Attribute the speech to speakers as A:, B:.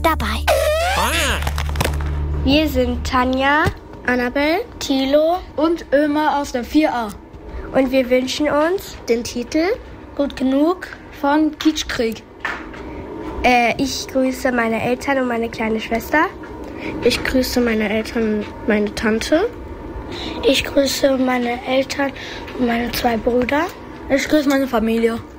A: dabei.
B: Wir sind Tanja,
C: Annabelle,
B: Thilo
C: und Ömer aus der 4a.
B: Und wir wünschen uns
C: Den Titel
B: Gut genug
C: von Kitschkrieg.
B: Ich grüße meine Eltern und meine kleine Schwester.
C: Ich grüße meine Eltern und meine Tante.
B: Ich grüße meine Eltern und meine 2 Brüder.
C: Ich grüße meine Familie.